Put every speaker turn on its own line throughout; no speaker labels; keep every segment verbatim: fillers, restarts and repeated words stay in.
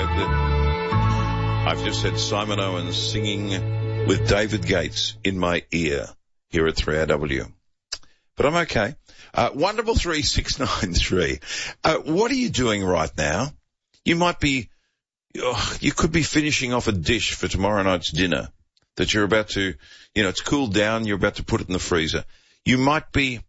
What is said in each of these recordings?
I've just had Simon Owens singing with David Gates in my ear here at three A W. But I'm okay. Uh, one double three six nine three. Uh, what are you doing right now? You might be, oh, you could be finishing off a dish for tomorrow night's dinner that you're about to, you know, it's cooled down, you're about to put it in the freezer. You might be,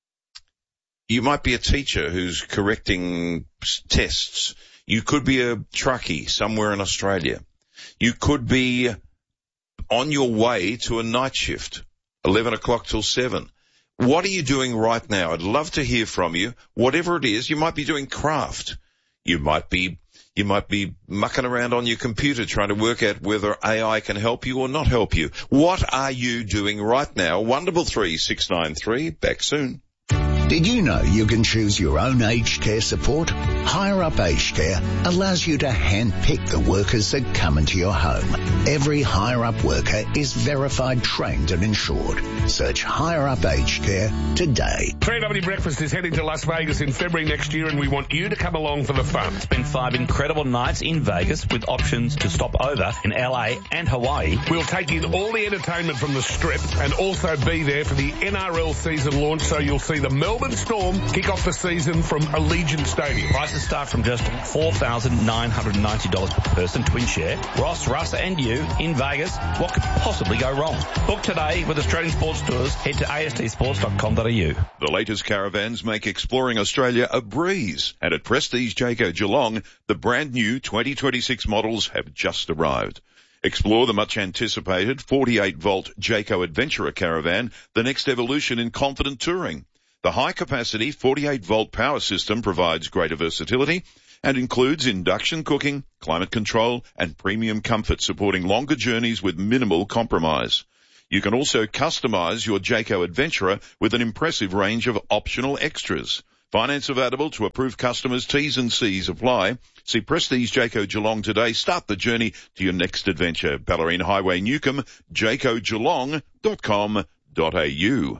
you might be a teacher who's correcting tests. You could be a truckie somewhere in Australia. You could be on your way to a night shift, eleven o'clock till seven. What are you doing right now? I'd love to hear from you. Whatever it is, you might be doing craft. You might be, you might be mucking around on your computer trying to work out whether A I can help you or not help you. What are you doing right now? one double three six nine three. Back soon.
Did you know you can choose your own aged care support? Higher Up Aged Care allows you to handpick the workers that come into your home. Every Higher Up worker is verified, trained and insured. Search Higher Up Aged Care today.
three A W Breakfast is heading to Las Vegas in February next year, and we want you to come along for the fun.
Spend five incredible nights in Vegas with options to stop over in L A and Hawaii.
We'll take in all the entertainment from the Strip and also be there for the N R L season launch, so you'll see the Melbourne Storm kick off the season from Allegiant Stadium.
Prices start from just four thousand nine hundred ninety dollars per person, twin share. Ross, Russ and you in Vegas. What could possibly go wrong? Book today with Australian Sports Tours. Head to a s t sports dot com dot a u.
The latest caravans make exploring Australia a breeze. And at Prestige Jayco Geelong, the brand new twenty twenty-six models have just arrived. Explore the much-anticipated forty-eight volt Jayco Adventurer Caravan, the next evolution in confident touring. The high-capacity forty-eight volt power system provides greater versatility and includes induction cooking, climate control, and premium comfort, supporting longer journeys with minimal compromise. You can also customize your Jayco Adventurer with an impressive range of optional extras. Finance available to approved customers. T's and C's apply. See Prestige Jayco Geelong today. Start the journey to your next adventure. Ballerina Highway, Newcomb, jayco geelong dot com dot a u.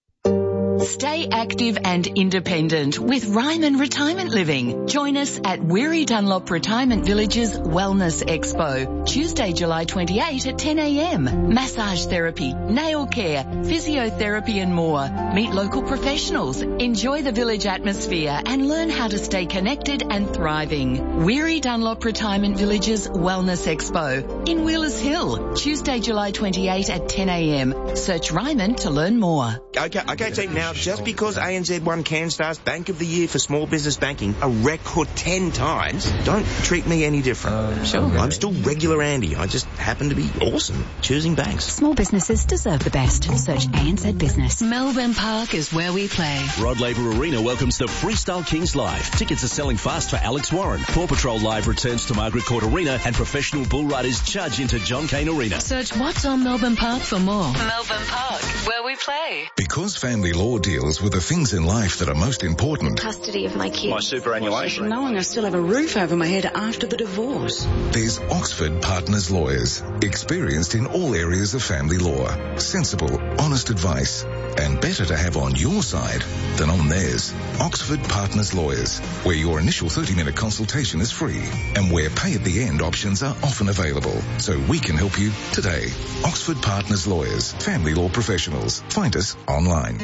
Stay active and independent with Ryman Retirement Living. Join us at Weary Dunlop Retirement Village's Wellness Expo, Tuesday, July twenty-eighth at ten a m. Massage therapy, nail care, physiotherapy and more. Meet local professionals, enjoy the village atmosphere and learn how to stay connected and thriving. Weary Dunlop Retirement Village's Wellness Expo in Wheelers Hill, Tuesday, July twenty-eighth at ten a m. Search Ryman to learn more.
Okay, okay, team, now just because A N Z won CanStar's Bank of the Year for Small Business Banking a record ten times, don't treat me any different. Uh, sure. I'm still regular Andy. I just happen to be awesome choosing banks.
Small businesses deserve the best. Search A N Z Business. Melbourne Park is where we play.
Rod Laver Arena welcomes the Freestyle Kings Live. Tickets are selling fast for Alex Warren. Paw Patrol Live returns to Margaret Court Arena, and professional bull riders charge into John Cain Arena.
Search What's on Melbourne Park for more. Melbourne Park, where we play.
Because family law deals with the things in life that are most important.
Custody of my kids.
My superannuation.
Knowing I still have a roof over my head after the divorce.
There's Oxford Partners Lawyers, experienced in all areas of family law. Sensible, honest advice, and better to have on your side than on theirs. Oxford Partners Lawyers, where your initial thirty minute consultation is free and where pay at the end options are often available. So we can help you today. Oxford Partners Lawyers, family law professionals. Find us online.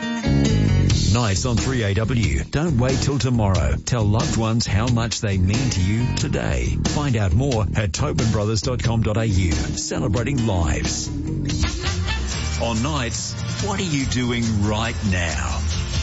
Nights on three A W. Don't wait till tomorrow. Tell loved ones how much they mean to you today. Find out more at tobin brothers dot com dot a u. Celebrating lives. On Nights, what are you doing right now?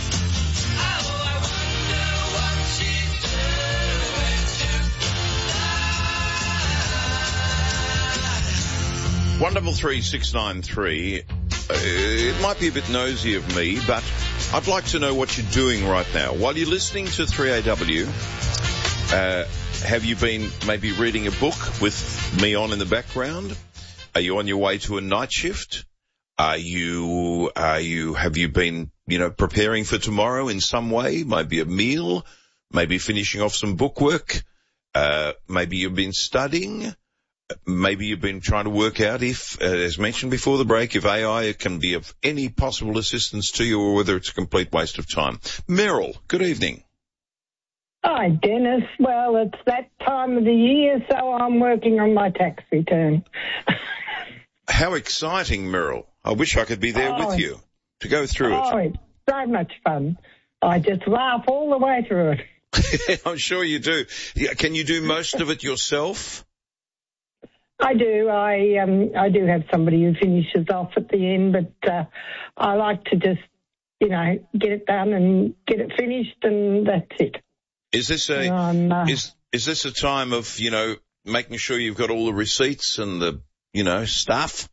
one double three six nine three. Uh, it might be a bit nosy of me, but I'd like to know what you're doing right now. While you're listening to three A W, uh, have you been maybe reading a book with me on in the background? Are you on your way to a night shift? Are you, are you, have you been, you know, preparing for tomorrow in some way? Maybe a meal, maybe finishing off some bookwork, uh, maybe you've been studying. Maybe you've been trying to work out if, uh, as mentioned before the break, if A I can be of any possible assistance to you or whether it's a complete waste of time. Meryl, good evening.
Hi, Dennis. Well, it's that time of the year, so I'm working on my tax return.
How exciting, Meryl. I wish I could be there
oh,
with you to go through
oh,
it.
It's so much fun. I just laugh all the way through it.
I'm sure you do. Can you do most of it yourself?
I do. I um I do have somebody who finishes off at the end, but uh, I like to just, you know, get it done and get it finished, and that's it.
Is this a
um, uh,
is is this a time of, you know, making sure you've got all the receipts and the, you know, stuff?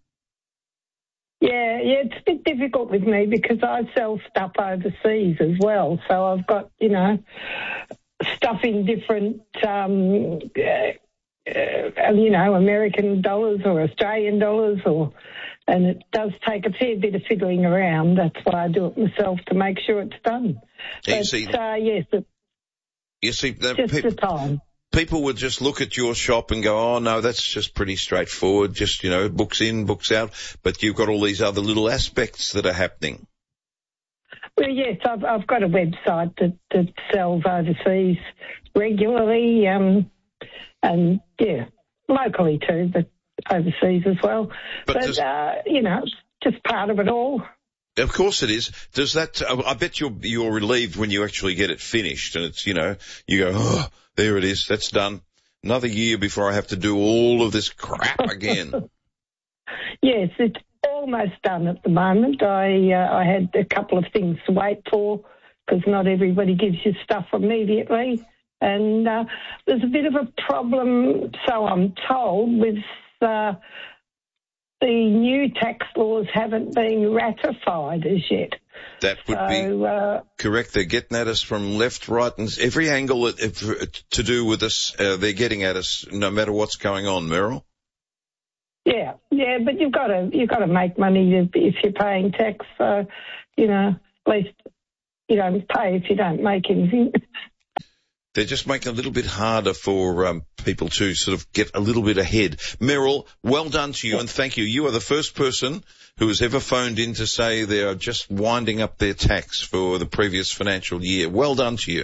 Yeah, yeah, it's a bit difficult with me because I sell stuff overseas as well, so I've got, you know, stuff in different, um, uh, uh, you know, American dollars or Australian dollars, or, and it does take a fair bit of fiddling around. That's why I do it myself to make sure it's done.
Yeah,
but,
see,
uh, yes, it's
you see, the
just
pe-
the time.
People would just look at your shop and go, oh, no, that's just pretty straightforward, just, you know, books in, books out, but you've got all these other little aspects that are happening.
Well, yes, I've, I've got a website that, that sells overseas regularly, um, and, yeah, locally too, but overseas as well.
But,
but
does,
uh, you know, it's just part of it all.
Of course it is. Does that, I bet you're, you're relieved when you actually get it finished and it's, you know, you go, oh, there it is, that's done. Another year before I have to do all of this crap again.
Yes, it's almost done at the moment. I uh, I had a couple of things to wait for because not everybody gives you stuff immediately. And uh, there's a bit of a problem, so I'm told, with uh, the new tax laws haven't been ratified as yet.
That would
so,
be
uh,
correct. They're getting at us from left, right, and every angle that, if, to do with us, uh, they're getting at us no matter what's going on, Meryl.
Yeah, yeah, but you've got to you've got to make money if you're paying tax. So, you know, at least you don't pay if you don't make anything.
They're just making it a little bit harder for um, people to sort of get a little bit ahead. Meryl, well done to you and thank you. You are the first person who has ever phoned in to say they are just winding up their tax for the previous financial year. Well done to you.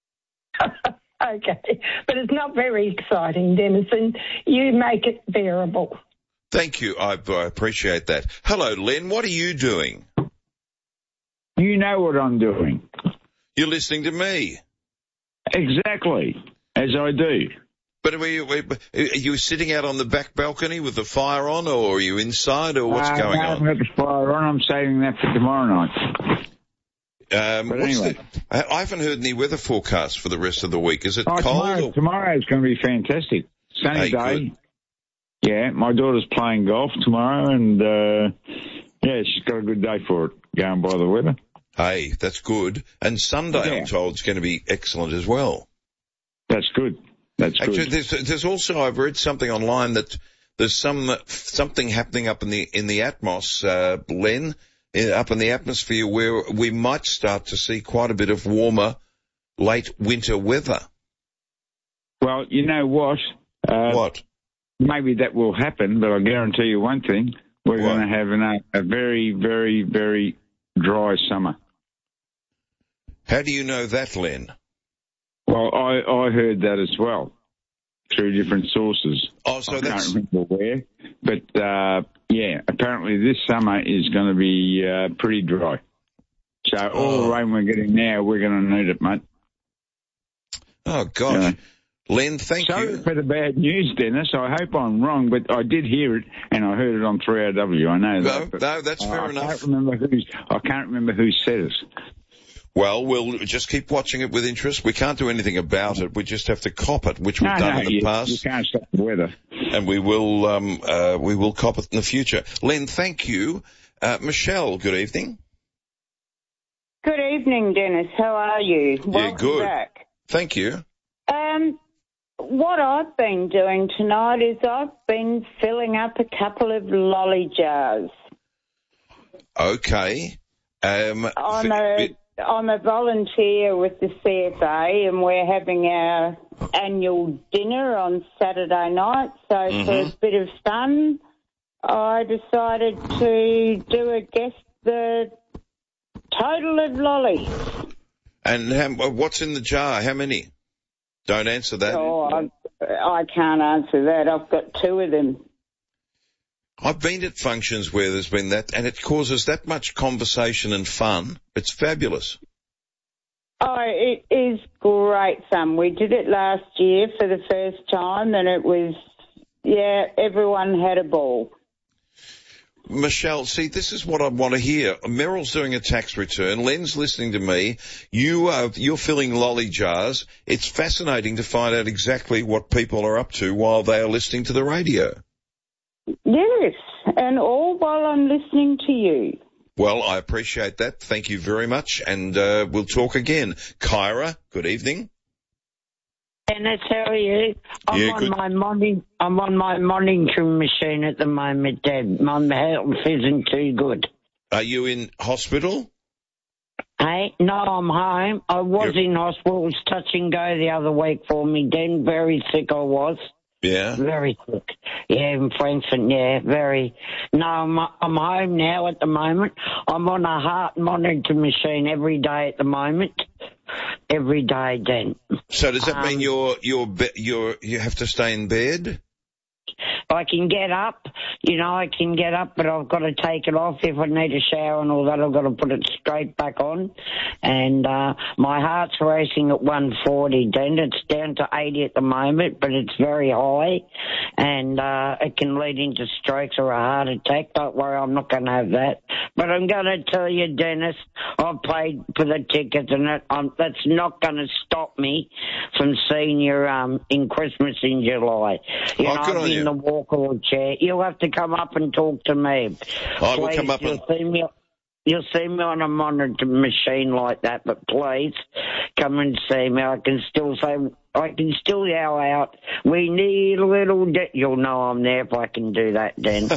Okay, but it's not very exciting, Dennis, and you make it bearable.
Thank you. I, I appreciate that. Hello, Len. What are you doing?
You know what I'm doing.
You're listening to me.
Exactly, as I do.
But are you, are you sitting out on the back balcony with the fire on, or are you inside, or what's
uh,
going
I
on?
haven't got the fire on. I'm saving that for tomorrow night.
Um,
but
what's
anyway.
the, I haven't heard any weather forecast for the rest of the week. Is it
oh,
cold?
Tomorrow,
or?
Tomorrow's going to be fantastic. Sunny
Hey,
day.
good.
Yeah, my daughter's playing golf tomorrow, and, uh, yeah, she's got a good day for it, going by the weather.
Hey, that's good. And Sunday,
yeah.
I'm told, is going to be excellent as well.
That's good. That's
Actually,
good.
there's, there's also, I've read something online that there's some something happening up in the in the atmos, uh, Len, uh, up in the atmosphere where we might start to see quite a bit of warmer late winter weather.
Well, you know what? Uh,
what?
Maybe that will happen, but I guarantee you one thing. We're
What?
going to have an, a very, very, very dry summer.
How do you know that, Len?
Well, I, I heard that as well through different sources.
Oh, so
I
that's...
can't remember where. But, uh, yeah, apparently this summer is going to be uh, pretty dry. So all
Oh.
the rain we're getting now, we're going to need it, mate.
Oh, gosh.
Yeah.
Len, thank
Sorry
you.
for the bad news, Dennis. I hope I'm wrong, but I did hear it, and I heard it on three R W. I know
No,
that. But
no, that's fair
I
enough.
Can't remember who's, I can't remember who said it.
Well, we'll just keep watching it with interest. We can't do anything about it. We just have to cop it, which we've
no,
done
no,
in the
you,
past.
you can't stop the weather.
And we will, um, uh, we will cop it in the future. Len, thank you. Uh, Michelle, good evening.
Good evening, Dennis. How are you?
Yeah,
Welcome
good.
back.
Thank you.
Um, what I've been doing tonight is I've been filling up a couple of lolly jars.
Okay. Um,
I'm a I'm a volunteer with the C F A, and we're having our annual dinner on Saturday night. So
Mm-hmm.
for a bit of fun, I decided to do a guess the total of lollies.
and how, what's in the jar? How many? Don't answer that.
Oh, I, I can't answer that. I've got two of them.
I've been at functions where there's been that, and it causes that much conversation and fun. It's fabulous.
Oh, it is great fun. We did it last year for the first time, and it was, yeah, everyone had a ball.
Michelle, see, this is what I want to hear. Meryl's doing a tax return. Len's listening to me. You are, you're filling lolly jars. It's fascinating to find out exactly what people are up to while they are listening to the radio.
Yes, and all while I'm listening to you.
Well, I appreciate that. Thank you very much, and uh, we'll talk again. Kyra, good evening.
Dennis, how are you? I'm
Yeah,
on
good.
my mon- I'm on my monitoring machine at the moment, Dad. My health isn't too good.
Are you in hospital?
Hey, no, I'm home. I was in hospital. It was touch and go the other week for me, Dan. Very sick I was.
Yeah.
Very sick. Yeah, in Frankfurt, yeah, very. No, I'm, I'm home now at the moment. I'm on a heart monitor machine every day at the moment. Every day, Dan.
So does that
Um,
mean you're you're be- you're you have to stay in bed?
I can get up, you know, I can get up, but I've got to take it off. If I need a shower and all that, I've got to put it straight back on. And uh, my heart's racing at one forty, then. It's down to eighty at the moment, but it's very high. And uh, it can lead into strokes or a heart attack. Don't worry, I'm not going to have that. But I'm going to tell you, Dennis, I've paid for the tickets, and it, um, that's not going to stop me from seeing you um, in Christmas in July. You
Oh,
know,
good
I'm
on
in
you.
the walker or chair. You'll have to come up and talk to me.
I will
Please,
come up
you'll
and-
see me. You'll see me on a monitor machine like that, but please come and see me. I can still say, I can still yell out, we need a little, di-. You'll know I'm there if I can do that then.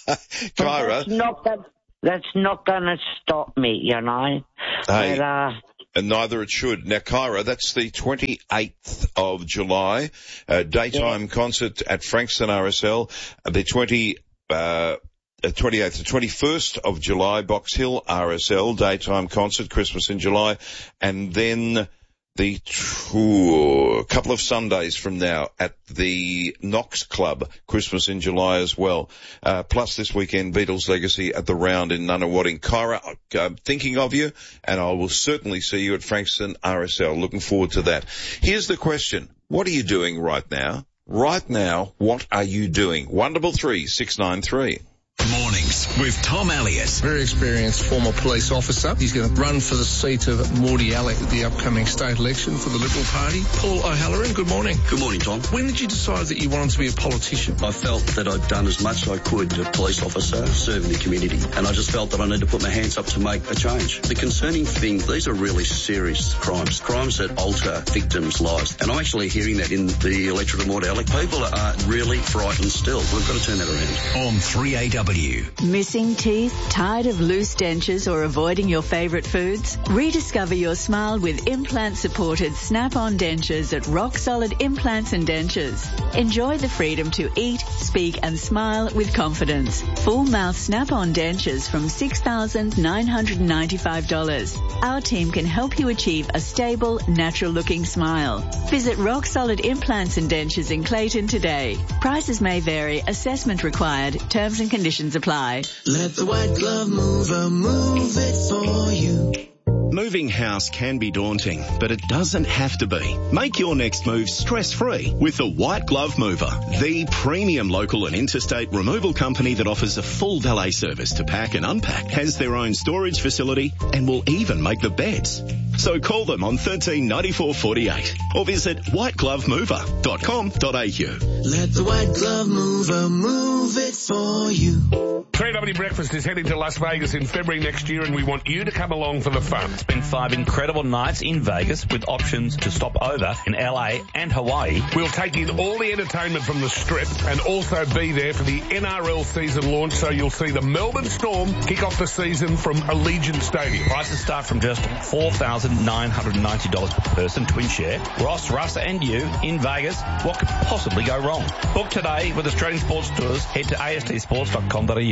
Kyra.
That's not, that, that's not going to stop me, you know.
Hey.
But, uh,
And neither it should. Now, Kyra, that's the twenty-eighth of July, uh, daytime concert at Frankston R S L. Uh, The twenty, uh, uh, twenty-eighth, the twenty-first of July, Box Hill R S L, daytime concert, Christmas in July. And then the tour, a couple of Sundays from now at the Knox Club, Christmas in July as well. Uh, plus this weekend, Beatles Legacy at the Round in Nunawading. Kyra, I'm thinking of you, and I will certainly see you at Frankston R S L. Looking forward to that. Here's the question. What are you doing right now? Right now, what are you doing? one double three six nine three.
Mornings with Tom Elliott.
Very experienced former police officer. He's going to run for the seat of Morty Alec at the upcoming state election for the Liberal Party. Paul O'Halloran, good morning.
Good morning, Tom.
When did you decide that you wanted to be a politician?
I felt that I'd done as much as I could as a police officer serving the community, and I just felt that I needed to put my hands up to make a change. The concerning thing, these are really serious crimes, crimes that alter victims' lives, and I'm actually hearing that in the electorate of Morty Alec. People are really frightened still. We've got to turn that around.
On three A W.
Missing teeth? Tired of loose dentures or avoiding your favourite foods? Rediscover your smile with implant-supported Snap-on dentures at Rock Solid Implants and Dentures. Enjoy the freedom to eat, speak and smile with confidence. Full mouth Snap-on dentures from six thousand nine hundred ninety-five dollars. Our team can help you achieve a stable, natural-looking smile. Visit Rock Solid Implants and Dentures in Clayton today. Prices may vary. Assessment required. Terms and conditions apply.
Let the white glove mover move it for you.
Moving house can be daunting, but it doesn't have to be. Make your next move stress-free with the White Glove Mover, the premium local and interstate removal company that offers a full valet service to pack and unpack, has their own storage facility, and will even make the beds. So call them on thirteen ninety-four forty-eight or visit white glove mover dot com dot a u.
Let the white glove mover move it for you.
three W Breakfast is heading to Las Vegas in February next year, and we want you to come along for the fun.
Spend five incredible nights in Vegas with options to stop over in L A and Hawaii.
We'll take in all the entertainment from the Strip and also be there for the N R L season launch, so you'll see the Melbourne Storm kick off the season from Allegiant Stadium.
Prices start from just four thousand nine hundred ninety dollars per person, twin share. Ross, Russ and you in Vegas. What could possibly go wrong? Book today with Australian Sports Tours. Head to a s t sports dot com dot a u.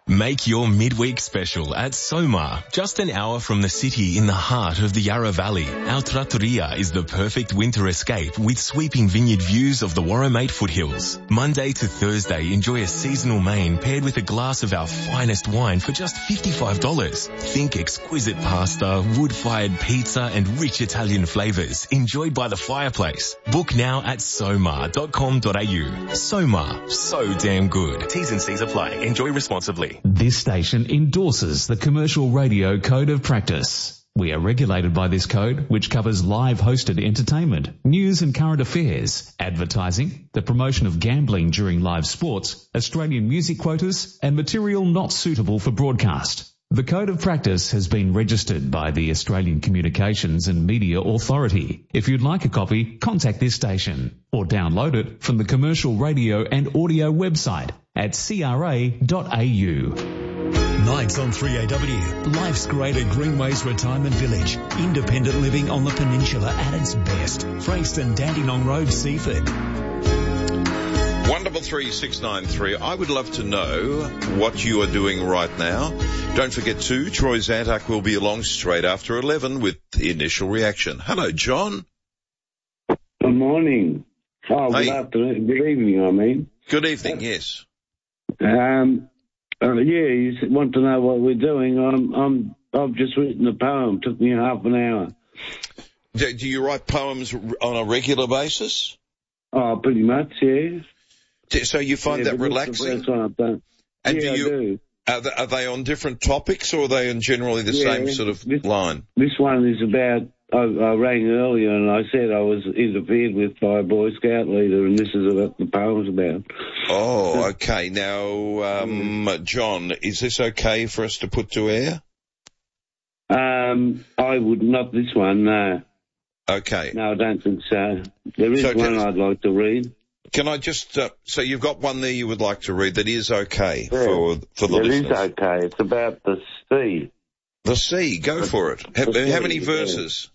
Make your midweek special at Soma, just an hour from the city in the heart of the Yarra Valley. Our trattoria is the perfect winter escape with sweeping vineyard views of the Warramate foothills. Monday to Thursday, enjoy a seasonal main paired with a glass of our finest wine for just fifty-five dollars. Think exquisite pasta, wood-fired pizza and rich Italian flavours enjoyed by the fireplace. Book now at soma dot com dot a u. Soma, so damn good. T's and C's apply. Enjoy responsibly.
This station endorses the Commercial Radio Code of Practice. We are regulated by this code, which covers live hosted entertainment, news and current affairs, advertising, the promotion of gambling during live sports, Australian music quotas, and material not suitable for broadcast. The Code of Practice has been registered by the Australian Communications and Media Authority. If you'd like a copy, contact this station or download it from the Commercial Radio and Audio website at c r a dot a u.
Nights on three A W. Life's great at Greenways Retirement Village. Independent living on the peninsula at its best. Frankston, Dandenong Road, Seaford.
one double three six nine three. I would love to know what you are doing right now. Don't forget to, Troy Zantuck will be along straight after eleven with the initial reaction. Hello, John.
Good morning. Oh, good
Hey.
afternoon. Good evening, I mean.
Good evening, yes.
Um, uh, yeah, you s- want to know what we're doing. I'm, I'm, I've just written a poem. Took me half an hour.
Do, do you write poems on a regular basis?
Oh, pretty much, yeah.
Do- So you find
Yeah,
that
but this is the
relaxing?
first one I've done.
And
yeah,
do you,
I do.
Are, they, are they on different topics or are they on generally the
Yeah,
same sort of
this-
line?
This one is about, I, I rang earlier and I said I was interfered with by a Boy Scout leader, and this is what the poem's about.
Oh, okay. Now, um, John, is this okay for us to put to air?
Um, I would not this one, no.
Okay.
No, I don't think so. There is
So
one
can-
I'd like to read.
Can I just, uh, so you've got one there you would like to read that is okay
Yeah,
for, for the
it is
listeners?
okay. It's about the sea.
The sea, go for it. How,
The
how
sea,
many
yeah.
verses?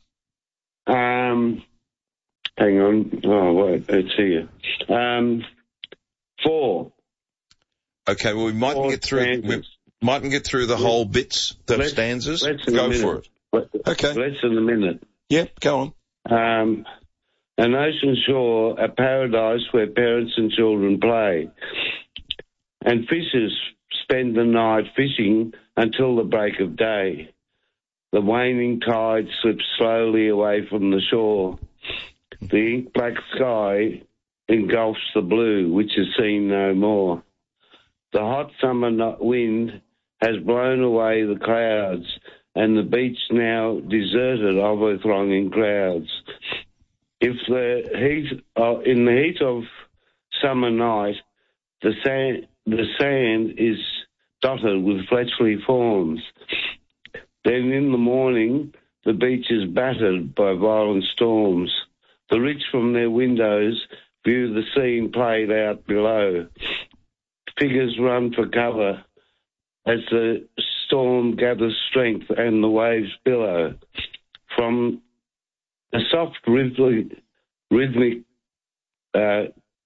Um, hang on. Oh, wait, it's here. Um, four.
Okay, well, we mightn't
Four
get through, we
stanzas.
mightn't get through the whole bits, the
Let's-
stanzas.
let's in a
Go
minute.
for it.
Le-
Okay.
Less than a minute.
Yep, go on.
Um, an ocean shore, a paradise where parents and children play. And fishers spend the night fishing until the break of day. The waning tide slips slowly away from the shore. The ink black sky engulfs the blue, which is seen no more. The hot summer no- wind has blown away the clouds, and the beach now deserted of her thronging crowds. If the heat, uh, in the heat of summer night, the sand, the sand is dotted with fleshly forms. Then in the morning, the beach is battered by violent storms. The rich from their windows view the scene played out below. Figures run for cover as the storm gathers strength and the waves billow. From a soft rhythmic, rhythmic uh,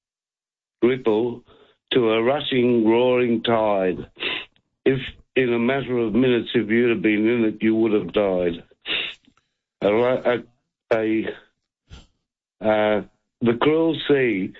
ripple to a rushing, roaring tide. If in a matter of minutes, if you'd have been in it, you would have died. A, a, a, uh, the cruel sea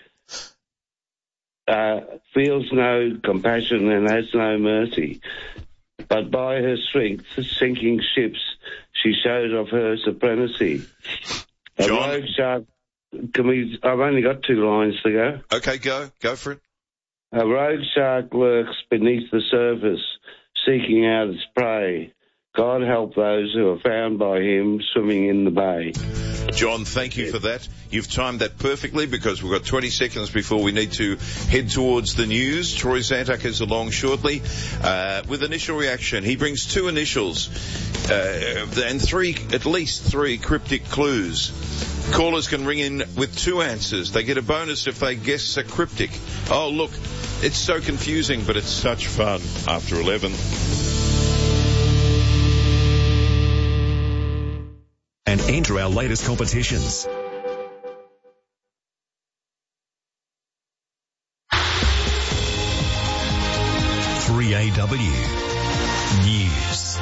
uh, feels no compassion and has no mercy, but by her strength, sinking ships, she shows off her supremacy. A
John?
rogue shark. Can we? I've only got two lines to go.
Okay, go. Go for it.
A rogue shark lurks beneath the surface, seeking out its prey. God help those who are found by him swimming in the bay.
John, thank you for that. You've timed that perfectly because we've got twenty seconds before we need to head towards the news. Troy Zantuck is along shortly uh, with initial reaction. He brings two initials uh, and three, at least three cryptic clues. Callers can ring in with two answers. They get a bonus if they guess a cryptic. Oh, look, it's so confusing, but it's such fun after eleven.
And enter our latest competitions. three A A W News.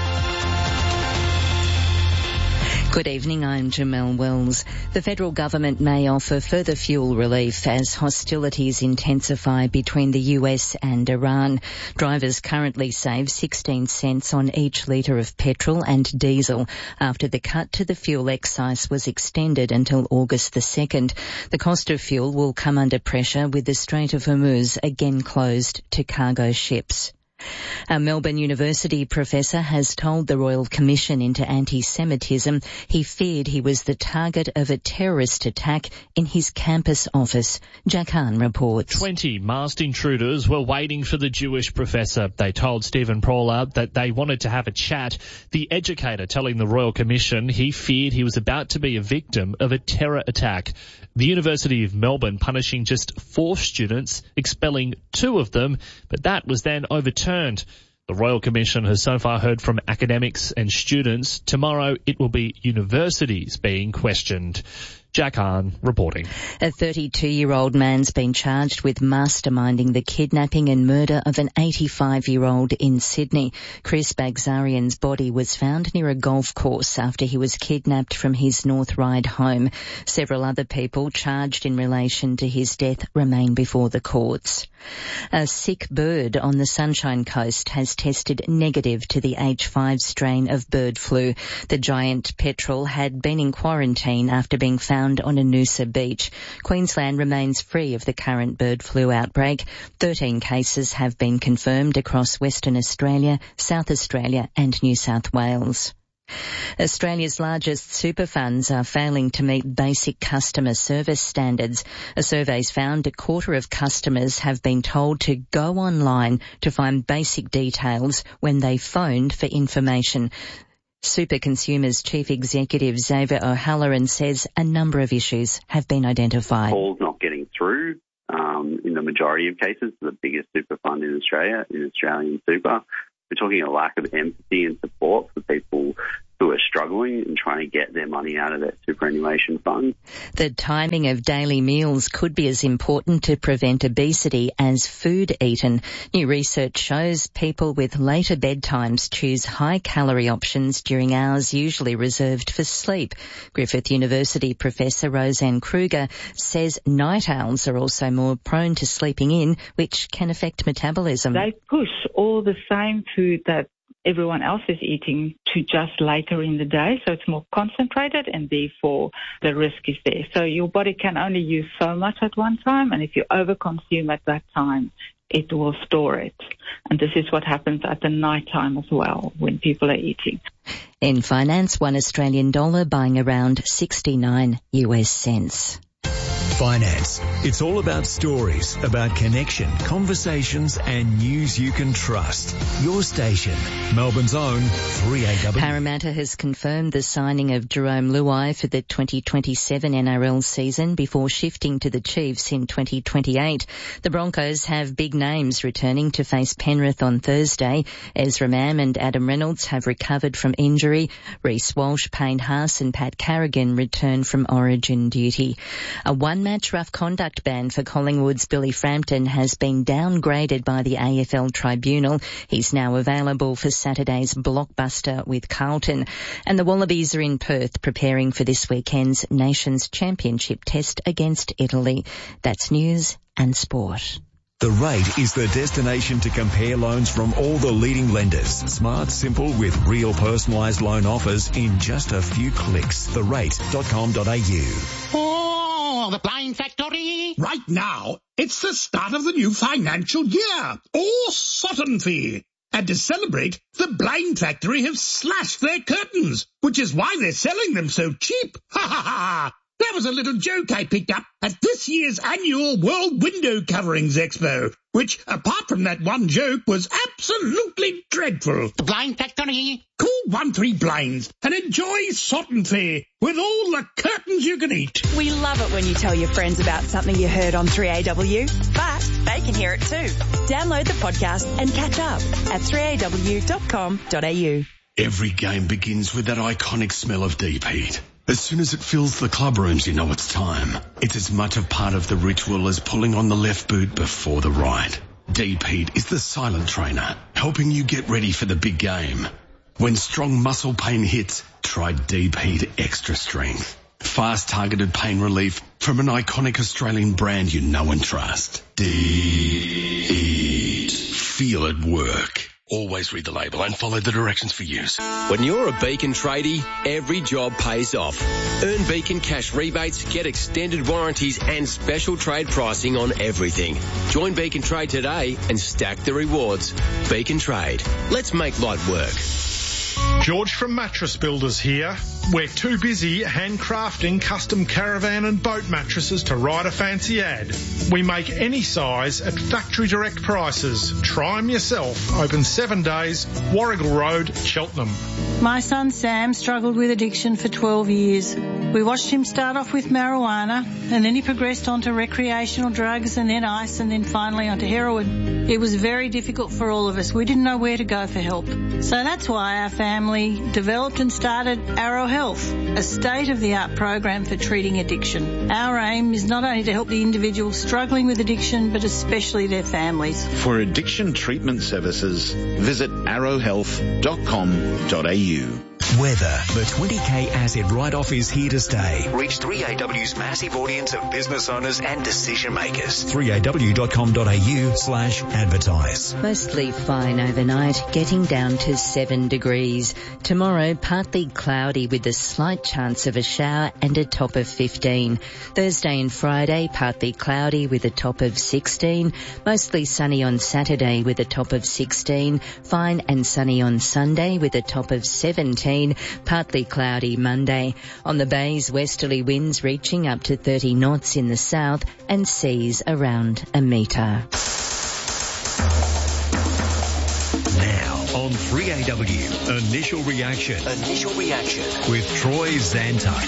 Good evening, I'm Jamelle Wells. The federal government may offer further fuel relief as hostilities intensify between the U S and Iran. Drivers currently save sixteen cents on each litre of petrol and diesel after the cut to the fuel excise was extended until August the second. The cost of fuel will come under pressure with the Strait of Hormuz again closed to cargo ships. A Melbourne University professor has told the Royal Commission into Anti-Semitism he feared he was the target of a terrorist attack in his campus office. Jack Hahn reports.
Twenty masked intruders were waiting for the Jewish professor. They told Stephen Praller that they wanted to have a chat. The educator telling the Royal Commission he feared he was about to be a victim of a terror attack. The University of Melbourne punishing just four students, expelling two of them, but that was then overturned. The Royal Commission has so far heard from academics and students. Tomorrow it will be universities being questioned. Jack Hahn reporting.
A thirty-two-year-old man's been charged with masterminding the kidnapping and murder of an eighty-five-year-old in Sydney. Chris Bagzarian's body was found near a golf course after he was kidnapped from his North Ryde home. Several other people charged in relation to his death remain before the courts. A sick bird on the Sunshine Coast has tested negative to the H five strain of bird flu. The giant petrel had been in quarantine after being found on a Noosa beach. Queensland remains free of the current bird flu outbreak. Thirteen cases have been confirmed across Western Australia, South Australia and New South Wales. Australia's largest super funds are failing to meet basic customer service standards. A survey's found a quarter of customers have been told to go online to find basic details when they phoned for information. Super Consumers Chief Executive Xavier O'Halloran says a number of issues have been identified.
Calls not getting through um, in the majority of cases. The biggest super fund in Australia, in Australian Super. We're talking a lack of empathy and support for people who are struggling and trying to get their money out of that superannuation fund.
The timing of daily meals could be as important to prevent obesity as food eaten. New research shows people with later bedtimes choose high-calorie options during hours usually reserved for sleep. Griffith University professor Roseanne Kruger says night owls are also more prone to sleeping in, which can affect metabolism.
They push all the same food that everyone else is eating to just later in the day, so it's more concentrated and therefore the risk is there. So your body can only use so much at one time, and if you overconsume at that time, it will store it. And this is what happens at the night time as well when people are eating.
In finance, one Australian dollar buying around sixty-nine U S cents.
Finance. It's all about stories, about connection, conversations and news you can trust. Your station, Melbourne's own three A W.
Parramatta has confirmed the signing of Jerome Luai for the twenty twenty-seven N R L season before shifting to the Chiefs in twenty twenty-eight. The Broncos have big names returning to face Penrith on Thursday. Ezra Mam and Adam Reynolds have recovered from injury. Reece Walsh, Payne Haas and Pat Carrigan return from Origin duty. A one-match rough conduct ban for Collingwood's Billy Frampton has been downgraded by the A F L Tribunal. He's now available for Saturday's blockbuster with Carlton. And the Wallabies are in Perth preparing for this weekend's Nations Championship test against Italy. That's news and sport.
The Rate is the destination to compare loans from all the leading lenders. Smart, simple, with real personalised loan offers in just a few clicks. the rate dot com dot a u.
Oh, the Blind Factory! Right now, it's the start of the new financial year. Oh, Sutton Fee! And to celebrate, the Blind Factory have slashed their curtains, which is why they're selling them so cheap. Ha ha ha! That was a little joke I picked up at this year's annual World Window Coverings Expo, which, apart from that one joke, was absolutely dreadful. The Blind Factory. Call one three blinds and enjoy Sutton Fair with all the curtains you can eat.
We love it when you tell your friends about something you heard on three A W, but they can hear it too. Download the podcast and catch up at three a w dot com dot a u.
Every game begins with that iconic smell of deep heat. As soon as it fills the club rooms, you know it's time. It's as much a part of the ritual as pulling on the left boot before the right. D-Pete is the silent trainer, helping you get ready for the big game. When strong muscle pain hits, try D-Pete Extra Strength. Fast targeted pain relief from an iconic Australian brand you know and trust. D-Pete. Feel it work. Always read the label and follow the directions for use.
When you're a Beacon tradie, every job pays off. Earn Beacon cash rebates, get extended warranties and special trade pricing on everything. Join Beacon Trade today and stack the rewards. Beacon Trade. Let's make light work.
George from Mattress Builders here. We're too busy handcrafting custom caravan and boat mattresses to write a fancy ad. We make any size at factory direct prices. Try them yourself. Open seven days, Warrigal Road, Cheltenham.
My son Sam struggled with addiction for twelve years. We watched him start off with marijuana and then he progressed onto recreational drugs and then ice and then finally onto heroin. It was very difficult for all of us. We didn't know where to go for help. So that's why our family developed and started Arrow Health, a state-of-the-art program for treating addiction. Our aim is not only to help the individual struggling with addiction, but especially their families.
For addiction treatment services, visit arrow health dot com dot a u.
Weather. The twenty K asset write-off is here to stay.
Reach three A W's massive audience of business owners and decision makers.
three A W dot com dot a u slash advertise.
Mostly fine overnight, getting down to seven degrees. Tomorrow, partly cloudy with a slight chance of a shower and a top of fifteen. Thursday and Friday, partly cloudy with a top of sixteen. Mostly sunny on Saturday with a top of sixteen. Fine and sunny on Sunday with a top of seventeen. Partly cloudy Monday. On the bays, westerly winds reaching up to thirty knots in the south and seas around a metre.
Now on three A W, Initial Reaction.
Initial Reaction.
With Troy Zantuck.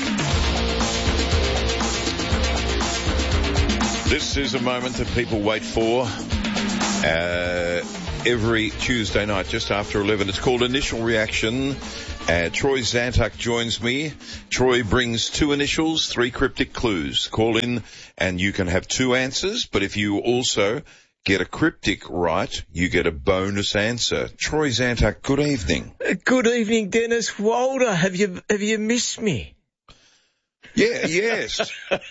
This is a moment that people wait for uh, every Tuesday night just after eleven. It's called Initial Reaction. Uh, Troy Zantuck joins me. Troy brings two initials, three cryptic clues. Call in and you can have two answers, but if you also get a cryptic right, you get a bonus answer. Troy Zantuck, good evening.
Good evening, Dennis Walder. Have you have you missed me?
Yeah, yes.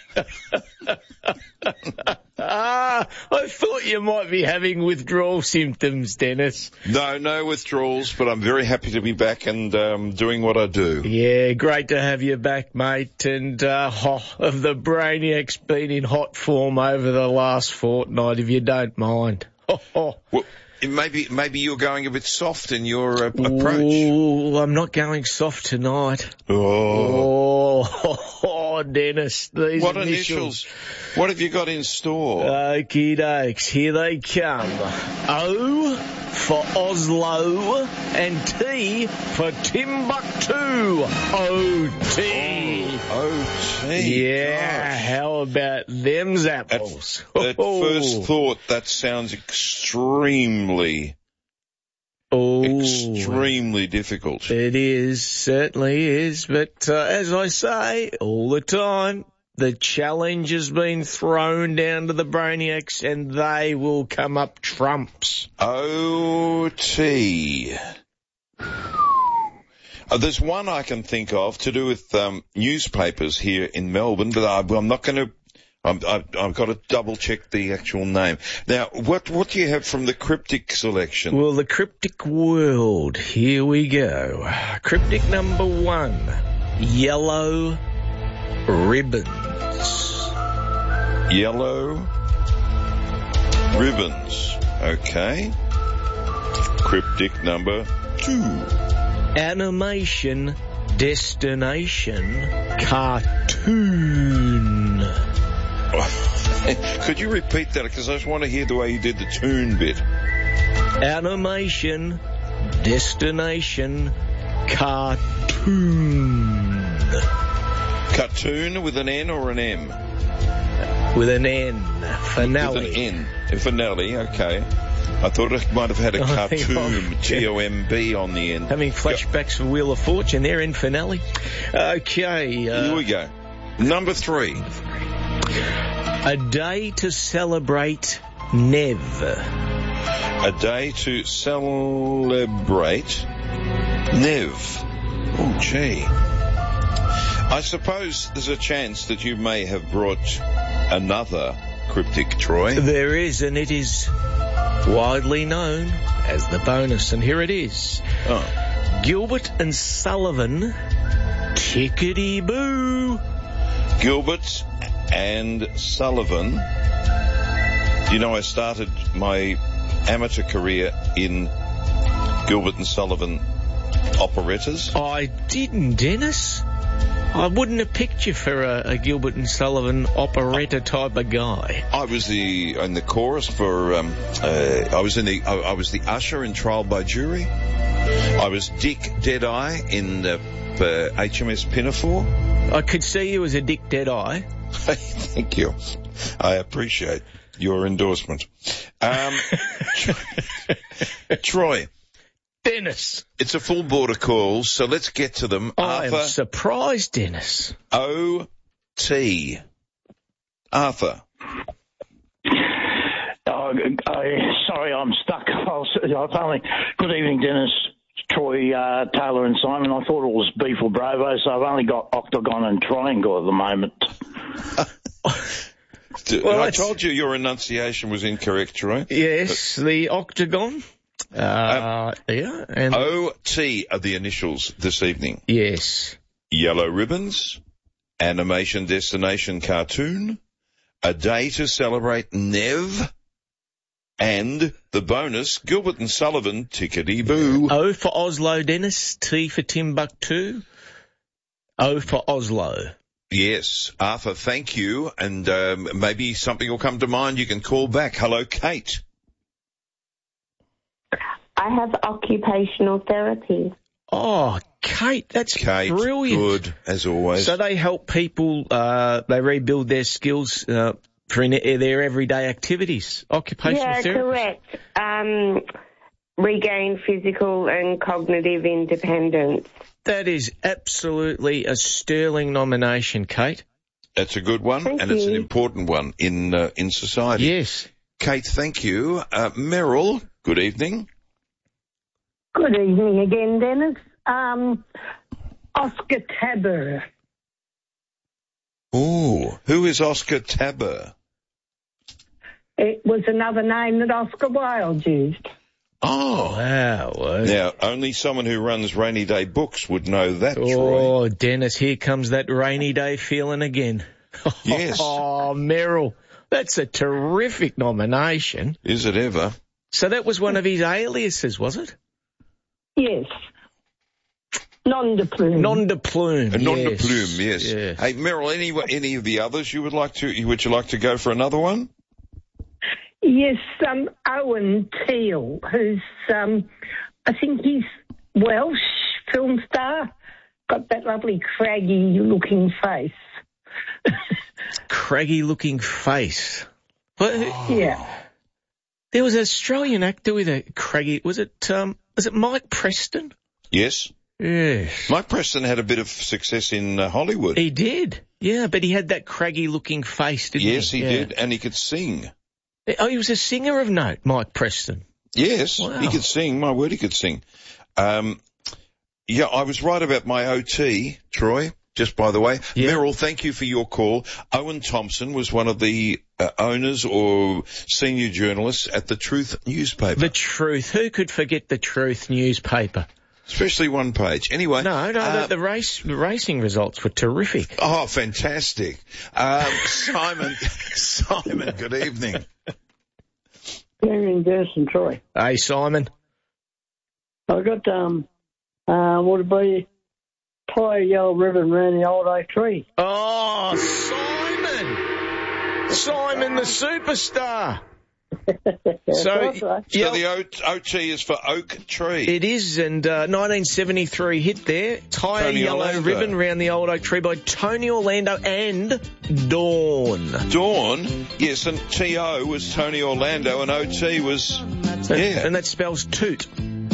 Ah, I thought you might be having withdrawal symptoms, Dennis.
No, no withdrawals, but I'm very happy to be back and um, doing what I do.
Yeah, great to have you back, mate. And uh, oh, have the Brainiac's been in hot form over the last fortnight, if you don't mind.
Well, maybe maybe you're going a bit soft in your uh, approach.
Oh, I'm not going soft tonight.
Oh,
oh, oh Dennis, these
what
initials.
initials? What have you got in store?
Okie dokes, here they come. O for Oslo and T for Timbuktu. O T.
O T.
Yeah,
gosh.
How about them's apples?
At, at
oh.
first thought, that sounds extremely,
oh.
extremely difficult.
It is, certainly is. But uh, as I say all the time, the challenge has been thrown down to the Brainiacs and they will come up trumps.
O T. Uh, there's one I can think of to do with um, newspapers here in Melbourne, but I, I'm not going to. I've, I've got to double check the actual name. Now, what what do you have from the cryptic selection?
Well, the cryptic world. Here we go. Cryptic number one: yellow ribbons.
Yellow ribbons. Okay. Cryptic number two.
Animation destination cartoon.
Could you repeat that? Because I just want to hear the way you did the tune bit.
Animation destination cartoon.
Cartoon with an N or an M?
With an N. Finale.
With an N. A finale, okay. I thought it might have had a cartoon, T O M B on the end.
Having flashbacks for Wheel of Fortune there in finale. Okay. Uh,
Here we go. Number three.
A day to celebrate Nev.
A day to celebrate Nev. Oh, gee. I suppose there's a chance that you may have brought another cryptic, Troy.
There is, and it is widely known as the bonus, and here it is.
Oh.
Gilbert and Sullivan, tickety-boo.
Gilbert and Sullivan. You know, I started my amateur career in Gilbert and Sullivan operettas.
I didn't, Dennis. I wouldn't have picked you for a, a Gilbert and Sullivan operetta type of guy.
I was the in the chorus for. Um, uh, I was in the. I, I was the usher in Trial by Jury. I was Dick Deadeye in uh, uh, H M S Pinafore.
I could see you as a Dick Deadeye.
Thank you. I appreciate your endorsement. Um, Troy.
Dennis.
It's a full board of calls, so let's get to them.
I
Arthur,
am surprised, Dennis.
O T. Arthur.
Oh, I, sorry, I'm stuck. I've only, good evening, Dennis, Troy, uh, Taylor and Simon. I thought it was beef or Bravo, so I've only got octagon and triangle at the moment.
Well, I told you your enunciation was incorrect, Troy.
Yes, but the octagon. Uh, um, yeah. And
O T are the initials this evening.
Yes.
Yellow ribbons, animation destination cartoon, a day to celebrate Nev, and the bonus, Gilbert and Sullivan, tickety-boo.
O for Oslo, Dennis. T for Timbuktu. O for Oslo.
Yes. Arthur, thank you. And um, maybe something will come to mind. You can call back. Hello, Kate.
I have occupational therapy.
Oh, Kate, that's
Kate,
brilliant.
Good, as always.
So they help people, uh, they rebuild their skills uh, for in their everyday activities. Occupational
yeah,
therapy.
Correct. Um, regain physical and cognitive independence.
That is absolutely a sterling nomination, Kate.
That's a good one,
Thank
and
you.
it's an important one in uh, in society.
Yes.
Kate, thank you. Uh, Meryl, good evening.
Good evening again, Dennis. Um, Oscar Tabor.
Oh, who is Oscar Tabor?
It was another name that Oscar Wilde used.
Oh.
Wow.
Now, only someone who runs Rainy Day Books would know that,
Oh,
Troy.
Dennis, here comes that rainy day feeling again.
Yes.
Oh, Meryl, that's a terrific nomination.
Is it ever?
So that was one of his aliases, was it?
Yes. Non de plume.
Non de plume.
A non de
yes.
plume, yes.
yes.
Hey, Meryl, any any of the others you would like to? Would you like to go for another one?
Yes, um, Owen Teale, who's, um, I think he's Welsh film star, got that lovely craggy-looking face.
Craggy-looking face. What?
Yeah.
There was an Australian actor with a craggy. Was it? Um, was it Mike Preston?
Yes.
Yes.
Mike Preston had a bit of success in uh, Hollywood.
He did. Yeah, but he had that craggy-looking face, didn't
yes,
he?
he
yeah.
did, and he could sing.
Oh, he was a singer of note, Mike Preston.
Yes,
wow.
He could sing. My word, he could sing. Um, yeah, I was right about my O T, Troy. Just by the way,
yeah.
Meryl, thank you for your call. Owen Thompson was one of the uh, owners or senior journalists at The Truth newspaper.
The Truth. Who could forget The Truth newspaper?
Especially one page. Anyway.
No, no,
uh,
the, the race, the racing results were terrific.
Oh, fantastic. Um, Simon, Simon, good evening.
Good evening, Dennis and Troy.
Hey, Simon.
I got, um, uh, would it be tie a yellow ribbon around the old oak tree?
Oh, Simon! Simon the superstar. So,
right.
so
yeah,
the o- OT is for oak tree.
It is, and uh, nineteen seventy-three hit there. Tie a yellow
Orlando.
ribbon round the old oak tree by Tony Orlando and Dawn.
Dawn, yes, and T O was Tony Orlando and O T was,
and,
yeah.
And that spells toot.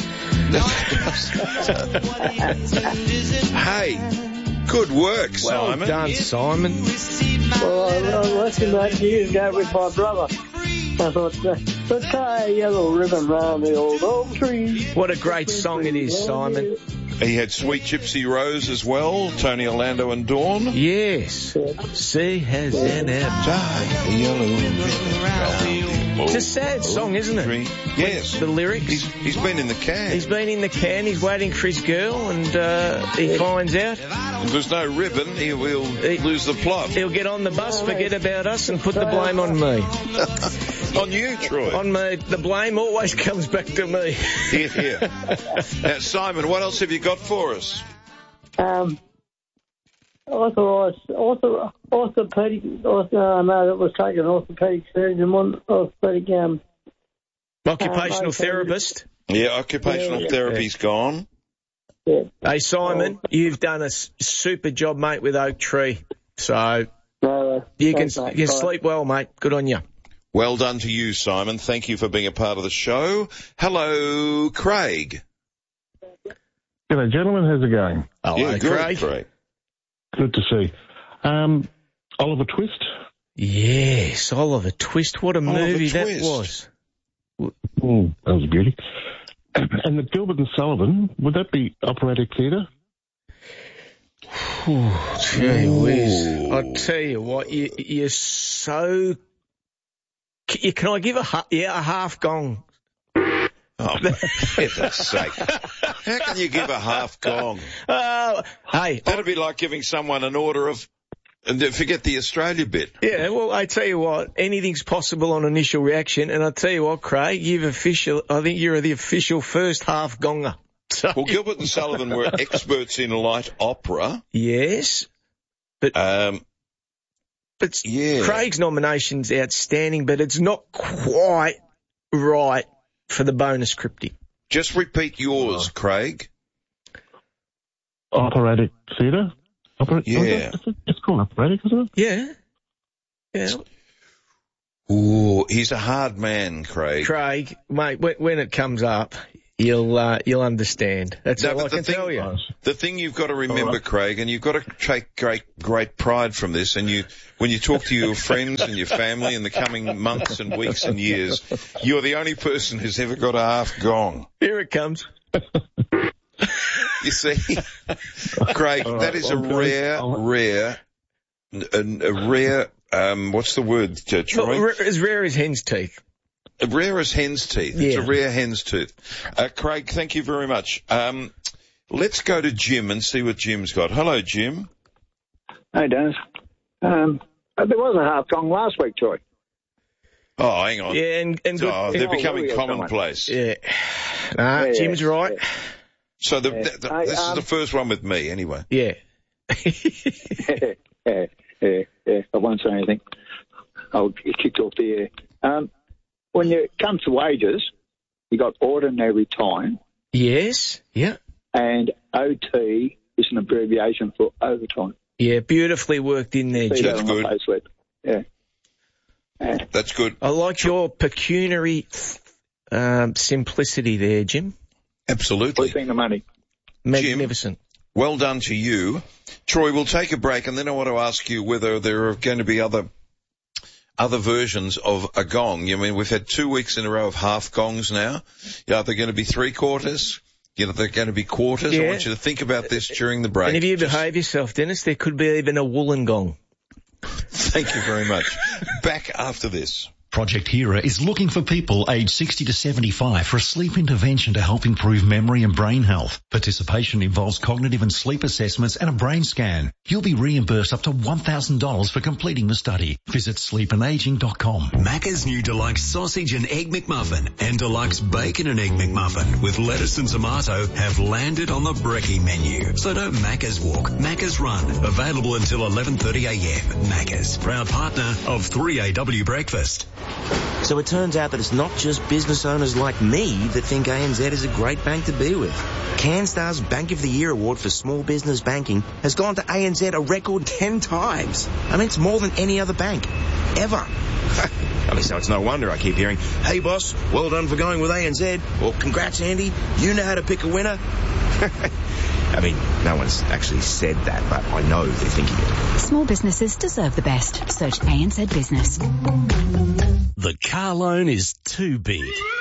Hey, good work,
Well
Simon.
done, Simon.
Well, I, I listened to that years ago with my brother.
I thought, uh, the tie a yellow ribbon round the old oak tree.
What a great song it is, Simon.
He had Sweet Gypsy Rose as well, Tony Orlando and Dawn.
Yes. She has an
tie a yellow ribbon round the
It's a sad song, isn't it?
Yes.
The lyrics.
He's, he's been in the can.
He's been in the can, he's waiting for his girl, and uh, he finds out.
If there's no ribbon, he will he, lose the plot.
He'll get on the bus, forget about us, and put the blame on me.
On you, Troy.
On me. The blame always comes back to me.
Here, here. Now, Simon, what else have you got for us?
Um, authorised, author, orthopedic, author, uh, no, that was taken, orthopedic surgeon, one orthopedic, um...
Occupational um, therapist.
Yeah, occupational yeah, therapy's yeah. gone.
Yeah.
Hey, Simon, oh. you've done a super job, mate, with Oak Tree. So,
no,
you can,
thanks,
you can sleep well, mate. Good on you.
Well done to you, Simon. Thank you for being a part of the show. Hello, Craig.
G'day, gentlemen. How's it going?
Hello, yeah, good, Craig. Craig.
Good to see. Um, Oliver Twist?
Yes, Oliver Twist. What a
Oliver
movie
Twist.
that was.
Mm, that was a beauty. And the Gilbert and Sullivan, would that be operatic theatre?
Gee whiz. I'll tell you what, you, you're so... Can I give a, yeah, a half gong?
Oh, for heaven's sake. How can you give a half gong?
Uh, hey.
That'd be like giving someone an order of... And forget the Australia bit.
Yeah, well, I tell you what, anything's possible on initial reaction, and I tell you what, Craig, you've official. I think you're the official first half gonger. So,
well, Gilbert and Sullivan were experts in light opera.
Yes, but
um,
but
yeah.
Craig's nomination's outstanding, but it's not quite right for the bonus cryptic.
Just repeat yours, oh. Craig.
Operatic theatre. Oper-
yeah.
Oh, it's called operatic, isn't it?
Yeah. Yeah.
Ooh, he's a hard man, Craig.
Craig, mate, when, when it comes up, you'll uh, you'll understand. That's no, all I can
thing,
tell you.
The thing you've got to remember, right. Craig, and you've got to take great great pride from this, and you when you talk to your friends and your family in the coming months and weeks and years, you're the only person who's ever got a half gong.
Here it comes.
You see, Craig, right, that is a rare, rare, a, a rare, um, what's the word, uh, Troy?
Well, as rare as hen's teeth.
A rare as hen's teeth.
Yeah.
It's a rare hen's tooth. Uh, Craig, thank you very much. Um, let's go to Jim and see what Jim's got. Hello, Jim.
Hey, Dennis. Um, there was a half gong last week, Troy.
Oh, hang on.
Yeah, and, and good,
oh, they're
and,
becoming
oh,
commonplace.
Yeah. Nah, yeah, Jim's right.
Yeah.
So the,
yeah.
the, the,
I,
this
um,
is the first one with me, anyway.
Yeah.
yeah, yeah, yeah, yeah. I won't say anything. I'll get kicked off the air. Um, when it comes to wages, you got ordinary time.
Yes. Yeah.
And O T is an abbreviation for overtime.
Yeah, beautifully worked in there, Jim.
That's good.
Yeah. yeah.
That's good.
I like your pecuniary um, simplicity there, Jim.
Absolutely.
Who's the money?
Magnificent.
Jim, well done to you. Troy, we'll take a break, and then I want to ask you whether there are going to be other other versions of a gong. I mean, we've had two weeks in a row of half gongs now. Yeah, they're going to be three quarters. You know, they're going to be quarters.
Yeah.
I want you to think about this during the break.
And if you
Just...
behave yourself, Dennis, there could be even a woolen gong.
Thank you very much. Back after this.
Project Hera is looking for people aged sixty to seventy-five for a sleep intervention to help improve memory and brain health. Participation involves cognitive and sleep assessments and a brain scan. You'll be reimbursed up to one thousand dollars for completing the study. Visit sleep and aging dot com.
Macca's new Deluxe Sausage and Egg McMuffin and Deluxe Bacon and Egg McMuffin with lettuce and tomato have landed on the brekkie menu. So don't Macca's walk, Macca's run. Available until eleven thirty a m. Macca's, proud partner of three A W Breakfast.
So it turns out that it's not just business owners like me that think A N Z is a great bank to be with. CanStar's Bank of the Year award for small business banking has gone to A N Z a record ten times. I mean, it's more than any other bank, ever. I mean, so it's no wonder I keep hearing, hey boss, well done for going with A N Z, or congrats Andy, you know how to pick a winner. I mean, no one's actually said that, but I know they're thinking it.
Small businesses deserve the best. Search A N Z Business.
The car loan is too big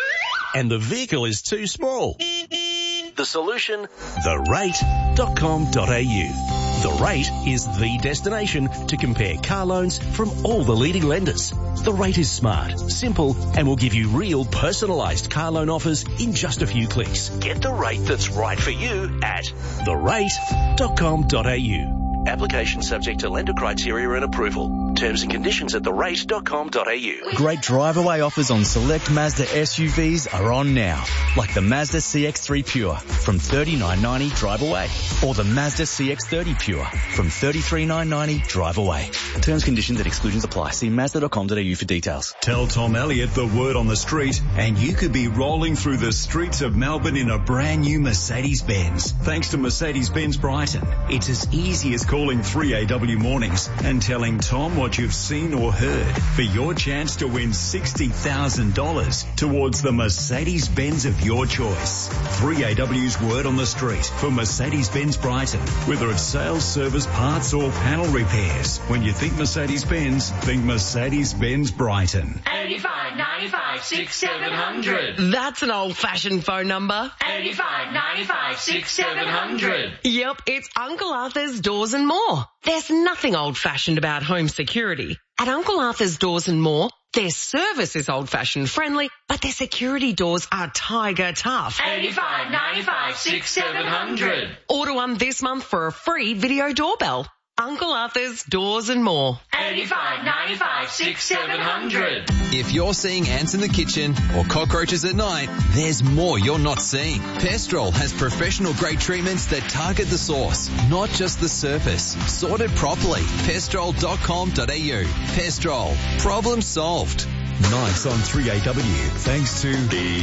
and the vehicle is too small. The solution? the rate dot com dot a u. The Rate is the destination to compare car loans from all the leading lenders. The Rate is smart, simple, and will give you real personalised car loan offers in just a few clicks. Get the rate that's right for you at the rate dot com dot a u. Application subject to lender criteria and approval. Terms and conditions at the rate dot com dot a u.
Great drive-away offers on select Mazda S U Vs are on now, like the Mazda C X three Pure from thirty-nine ninety drive away, or the Mazda C X thirty Pure from thirty-three nine ninety drive away. Terms, conditions and exclusions apply. See mazda dot com dot a u for details.
Tell Tom Elliott the word on the street and you could be rolling through the streets of Melbourne in a brand new Mercedes-Benz. Thanks to Mercedes-Benz Brighton, it's as easy as calling three A W Mornings and telling Tom what you've seen or heard for your chance to win sixty thousand dollars towards the Mercedes-Benz of your choice. three A W's word on the street for Mercedes-Benz Brighton. Whether it's sales, service, parts or panel repairs. When you think Mercedes-Benz, think Mercedes-Benz Brighton.
eighty-five ninety-five six seven hundred.
That's an old-fashioned phone number.
eighty-five ninety-five six seven hundred.
Yep, it's Uncle Arthur's Doors and More. There's nothing old-fashioned about home security. At Uncle Arthur's Doors and More, their service is old-fashioned friendly, but their security doors are tiger tough.
eighty-five ninety-five six seven hundred.
Order one this month for a free video doorbell. Uncle Arthur's Doors and More.
eighty-five ninety-five six seven hundred.
If you're seeing ants in the kitchen or cockroaches at night, there's more you're not seeing. Pestrol has professional grade treatments that target the source, not just the surface. Sorted properly. pestrol dot com dot a u. Pestrol. Problem solved.
Nice on three A W, thanks to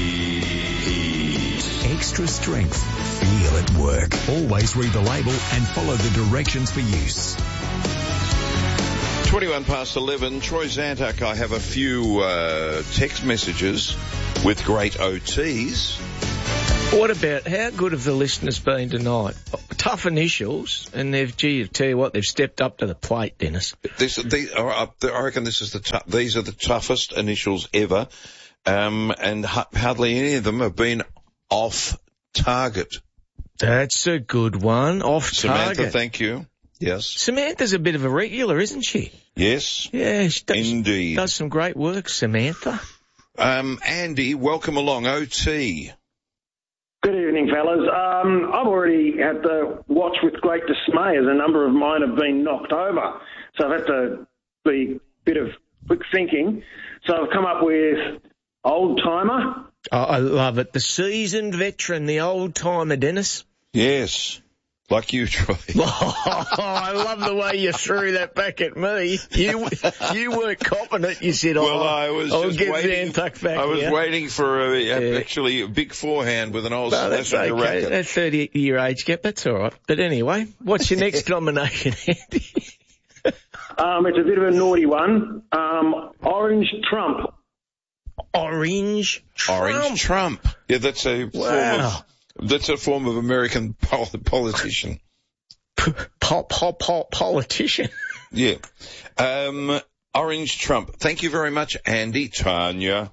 Extra Strength. Feel it work. Always read the label and follow the directions for use.
twenty-one past eleven, Troy Zantuck. I have a few uh, text messages with great O Ts.
What about, how good have the listeners been tonight? Tough initials, and they've, gee, I tell you what, they've stepped up to the plate, Dennis.
This, these are up, I reckon this is the t- these are the toughest initials ever, um, and ha- hardly any of them have been off target.
That's a good one, off
Samantha,
target.
thank you. Yes.
Samantha's a bit of a regular, isn't she?
Yes.
Yeah, she does,
indeed.
does some great work, Samantha.
Um, Andy, welcome along, O T.
Good evening, fellas. Um, I've already had to watch with great dismay as a number of mine have been knocked over. So I've had to be a bit of quick thinking. So I've come up with old-timer.
Oh, I love it. The seasoned veteran, the old-timer, Dennis.
Yes. Like you, Troy.
Oh, I love the way you threw that back at me. You you weren't copping it. You said, oh,
well, I was
I'll
just
get
waiting,
Zantuck back
I was
here.
waiting for a, a,
Yeah.
actually a big forehand with an old
No, that's
slash on your
okay.
racket.
That thirty-year age gap, that's all right. But anyway, what's your next nomination, Andy?
Um, it's a bit of a naughty one. Um, Orange Trump.
Orange Trump.
Orange Trump. Yeah, that's a
Wow.
form of that's a form of American pol- politician.
Pol- pol- pol- politician.
Yeah. Um, Orange Trump. Thank you very much, Andy. Tanya.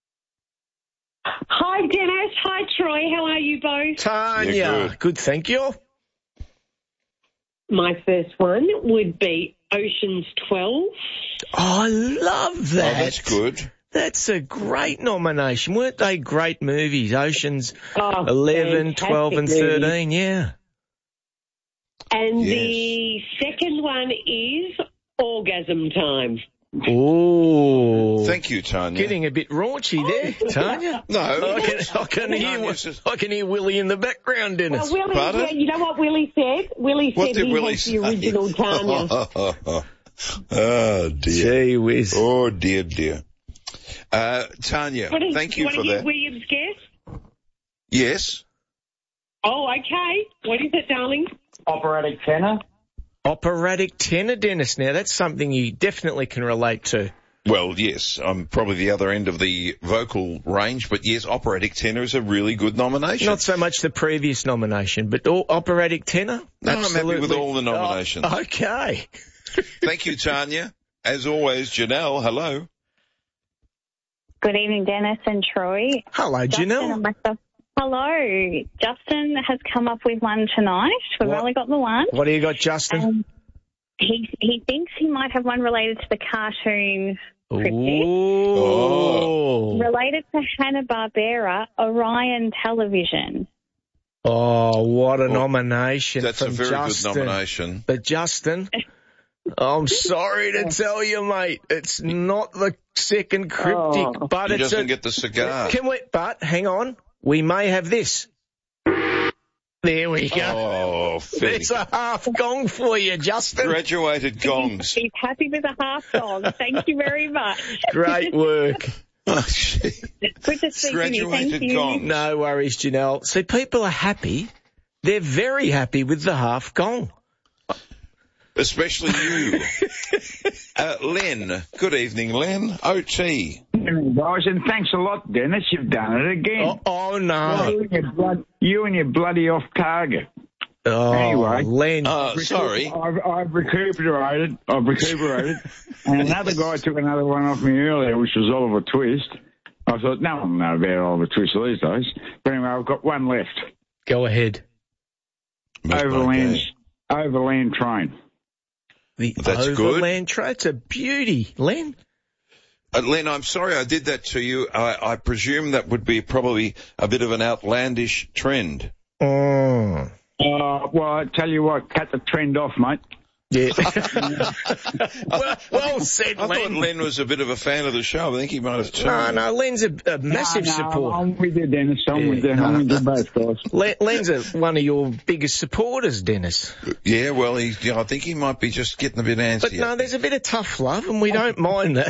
Hi, Dennis. Hi, Troy. How are you both?
Tanya.
Yeah, good.
good, thank you.
My first one would be Ocean's twelve.
Oh, I love that.
Oh, that's good.
That's a great nomination. Weren't they great movies? Ocean's
Oh,
eleven,
fantastic
twelve and
movies.
thirteen, yeah.
And
Yes.
the second one is Orgasm Time.
Oh.
Thank you, Tanya.
Getting a bit raunchy there, Tanya.
No.
I can, I can hear
Tanya's just-
I can hear Willie in the background, Dennis.
Well, Willie,
Pardon?
yeah, you know what Willie said? Willie
What
said
did
he
Willie
has
say?
the original Tanya.
Oh, dear.
Gee whiz.
Oh, dear, dear. Uh, Tanya,
What is,
thank you
what
for
is
that.
William's guess?
Yes.
Oh, okay. What is it, darling?
Operatic tenor.
Operatic tenor, Dennis. Now, that's something you definitely can relate to.
Well, yes, I'm probably the other end of the vocal range, but yes, operatic tenor is a really good nomination.
Not so much the previous nomination, but all operatic tenor?
No,
Absolutely.
I'm happy with all the nominations.
Oh, okay.
Thank you, Tanya. As always, Janelle, hello.
Good evening, Dennis and Troy.
Hello,
Justin
Janelle.
and myself. Hello. Justin has come up with one tonight. We've
What?
only got the one.
What do you got, Justin?
Um, he he thinks he might have one related to the cartoon cryptid.
Ooh.
Related to Hanna-Barbera, Orion Television.
Oh, what a nomination
That's
from
a very
Justin.
good nomination.
But Justin, I'm sorry to tell you, mate, it's not the second cryptic,
Oh.
but
He
it's
doesn't
a,
get the cigar.
Can we? But hang on, we may have this. There we go.
Oh, fair.
It's a half gong for you, Justin.
Graduated gongs.
He's happy with a half gong. Thank you very much.
Great work.
Oh, gee.
Good to speak to you. Thank you.
No worries, Janelle. See, people are happy. They're very happy with the half gong.
Especially you. uh, Len, good evening, Len. O T.
Guys, and thanks a lot, Dennis. You've done it again.
Oh, oh no.
You and your, blood, you and your bloody off target.
Oh,
anyway.
Len.
Uh, sorry.
I've, I've recuperated. I've recuperated. And another guy took another one off me earlier, which was Oliver Twist. I thought, no one knows about Oliver Twist these days. But anyway, I've got one left.
Go ahead.
Overland, overland train.
The
That's
Overland train. It's a beauty, Len.
Uh, Len, I'm sorry I did that to you. I, I presume that would be probably a bit of an outlandish trend.
Oh.
Uh, well, I tell you what, cut the trend off, mate.
Yeah. well, well said,
I
Len.
thought Len was a bit of a fan of the show. I think he might have too.
No, no, Len's a, a massive
no, no,
supporter.
I'm with you, Dennis. I'm
Yeah,
with you.
no.
I'm with you both, guys.
Len, Len's a, one of your biggest supporters, Dennis.
Yeah, well, he, yeah, I think he might be just getting a bit antsy.
But no, there's a bit of tough love, and we don't mind that.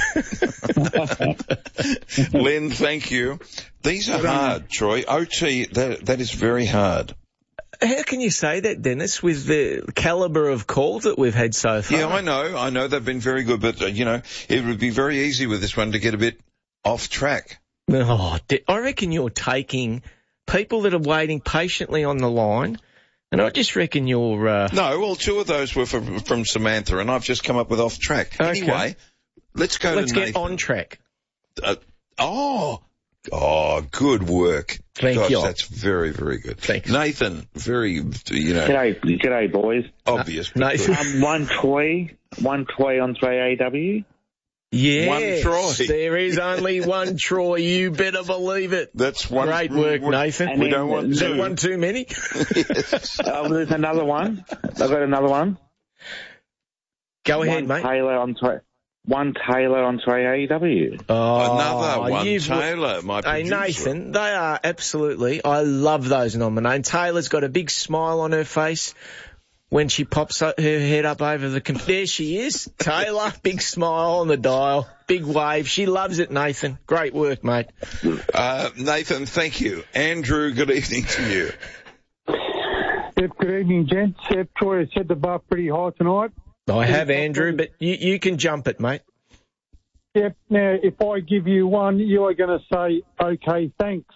Len, thank you. These are hard, Troy. O T, that, that is very hard.
How can you say that, Dennis, with the calibre of calls that we've had so far?
Yeah, I know. I know they've been very good, but, uh, you know, it would be very easy with this one to get a bit off track.
Oh, I reckon you're taking people that are waiting patiently on the line, and I just reckon you're... Uh...
No, well, two of those were from, from Samantha, and I've just come up with off track.
Okay.
Anyway, let's go
Let's
to
get
Nathan.
on track.
Uh, oh, oh, good work.
Thank
Gosh,
you.
that's very, very good.
Thanks.
Nathan, very, you know,
G'day, g'day, boys.
obvious. but
Nathan.
good.
Um, one Troy, one Troy on three A W.
Yes,
One Troy.
there is only one Troy. You better believe it.
That's one.
Great work,
we-
Nathan.
And
We
then
don't want
Is that
two.
one too many?
Uh, there's another one. I've got another one.
Go ahead,
one
mate.
Taylor on three. One Taylor on three A W.
Oh,
Another one,
you've-
Taylor, my
Hey,
producer.
Nathan, they are absolutely, I love those nominations. Taylor's got a big smile on her face when she pops up, her head up over the... Com- there she is. Taylor, big smile on the dial, big wave. She loves it, Nathan. Great work, mate.
Uh, Nathan, thank you. Andrew, good evening to you.
Yep, good evening, gents. Yep, Troy has set the bar pretty high tonight.
I have, Andrew, but you, you can jump it, mate.
Yep, now if I give you one, you are going to say, okay, thanks.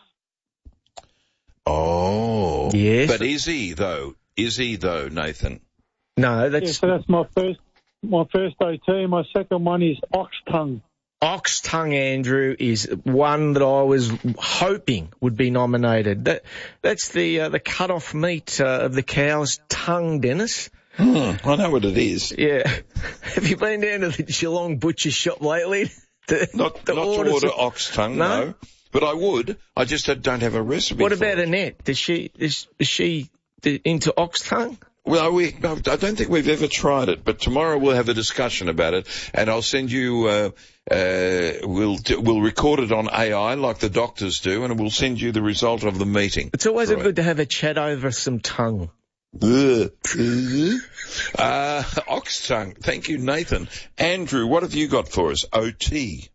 Oh.
Yes.
But is he, though? Is he, though, Nathan?
No,
Yeah,
that's...
so that's my first my first O T. My second one is ox tongue.
Ox tongue, Andrew, is one that I was hoping would be nominated. That That's the uh, the cut-off meat uh, of the cow's tongue, Dennis.
Hmm, I know what it is.
Yeah. Have you been down to the Geelong butcher shop lately? To,
Not,
to
not
order
to order
some-
ox tongue,
No?
no. But I would. I just don't have a recipe
What
for
about
it.
Annette? Does she is, is she into ox tongue?
Well, we, I don't think we've ever tried it, but tomorrow we'll have a discussion about it, and I'll send you, uh, uh, we'll, we'll record it on A I like the doctors do, and we'll send you the result of the meeting.
It's always
Right.
good to have a chat over some tongue.
Ugh. uh, ox tongue. Thank you, Nathan. Andrew, what have you got for us? O T.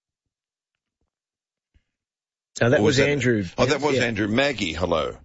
Oh, that
Or
was
that-
Andrew.
Oh, that was
Yeah.
Andrew. Maggie, hello.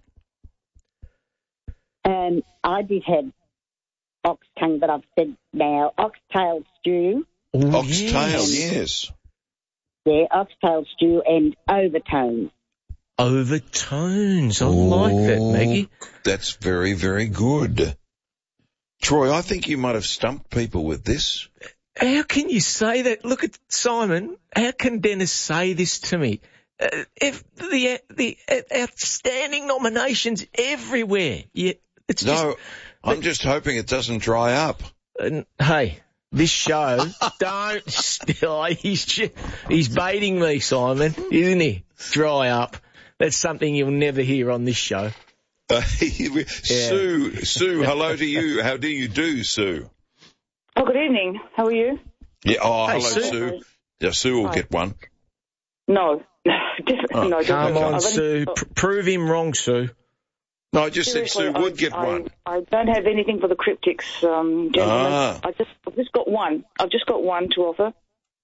Um, I did have ox tongue, but I've said now oxtail stew
Oh,
Oxtail,
yes.
yes.
Yeah, oxtail stew and overtones.
Overtones. I like that, Maggie.
That's very, very good. Troy, I think you might have stumped people with this.
How can you say that? Look at Simon. How can Dennis say this to me? Uh, if the the outstanding nominations everywhere. Yeah, it's
no,
just,
I'm just hoping it doesn't dry up.
Uh, hey, this show, don't still. He's just, he's baiting me, Simon, isn't he? Dry up. That's something you'll never hear on this show.
Uh, Sue, Sue, hello to you. How do you do, Sue?
Oh, good evening. How are you?
Yeah. Oh,
Hey,
hello,
Sue.
Sue. Yeah, Sue will
Hi.
get one.
No, definitely
Oh,
no.
Come
definitely
on,
not. I've only-
Sue. Pr- prove him wrong, Sue.
No, I just
Seriously,
said Sue would
I,
get
I,
one.
I don't have anything for the cryptics, um, gentlemen.
Ah.
I just, I've just got one. I've just got one to offer.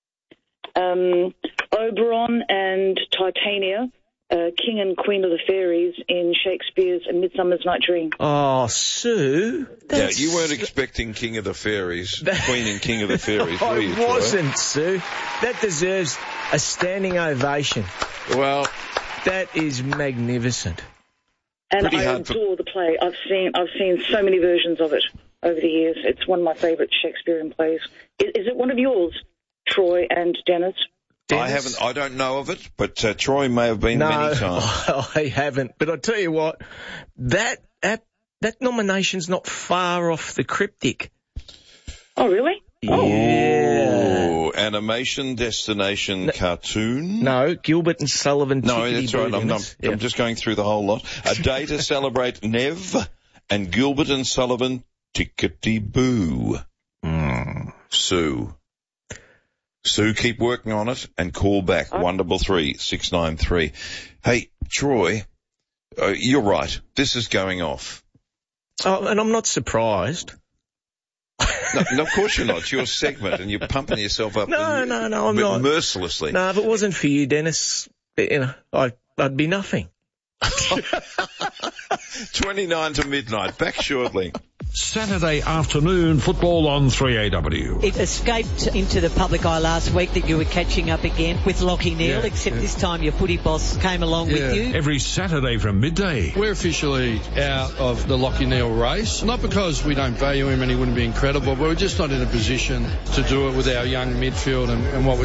Um, Oberon and Titania, uh, King and Queen of the Fairies in Shakespeare's A Midsummer's Night Dream.
Oh, Sue.
Yeah,
That's...
you weren't expecting King of the Fairies, Queen and King of the Fairies,
I
were you, Troy?
wasn't, Sue. That deserves a standing ovation.
Well,
that is magnificent.
And
Pretty
I
hard for-
adore the play. I've seen, I've seen so many versions of it over the years. It's one of my favourite Shakespearean plays. Is, is it one of yours, Troy and Dennis?
I haven't. I don't know of it, but uh, Troy may have been
No,
many times.
I haven't. But I tell you what, that that that nomination's not far off the cryptic.
Oh, really?
Yeah.
Oh, animation, destination, cartoon.
No, Gilbert and Sullivan.
No,
Tickety
that's right.
Boo
I'm, not,
Dinners. Yeah.
I'm just going through the whole lot. A day to celebrate Nev and Gilbert and Sullivan. Tickety boo. Mm. Sue. Sue, keep working on it and call back one double three six nine three. Hey, Troy, uh, you're right. This is going off.
Oh, and I'm not surprised.
No, no, of course you're not. It's your segment, and you're pumping yourself up.
No, no, no, I'm
m-
not.
Mercilessly.
No, if it wasn't for you, Dennis, you know, I, I'd be nothing.
twenty-nine to midnight. Back shortly.
Saturday afternoon football on three A W.
It escaped into the public eye last week that you were catching up again with Lockie Neal,
Yeah,
except
yeah.
this time your footy boss came along with you.
Every Saturday from midday.
We're officially out of the Lockie Neal race, not because we don't value him and he wouldn't be incredible, but we're just not in a position to do it with our young midfield and, and what we're